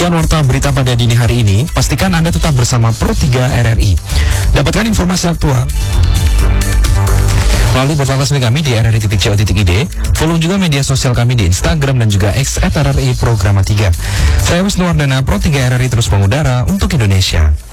Demikian warta berita pada dini hari ini. Pastikan Anda tetap bersama Pro 3 RRI. Dapatkan informasi aktual melalui portal resmi kami di rri.co.id. Follow juga media sosial kami di Instagram dan juga X @RRI Programa 3. Saya Wisnu Wardana, Pro 3 RRI terus mengudara untuk Indonesia.